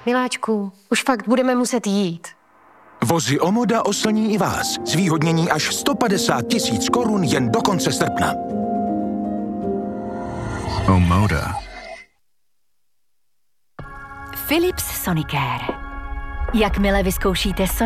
Miláčku, už fakt budeme muset jít. Vozy Omoda oslní i vás. Zvýhodnění až 150 000 korun jen do konce srpna. Omoda. Philips Sonicare. Jakmile vyzkoušíte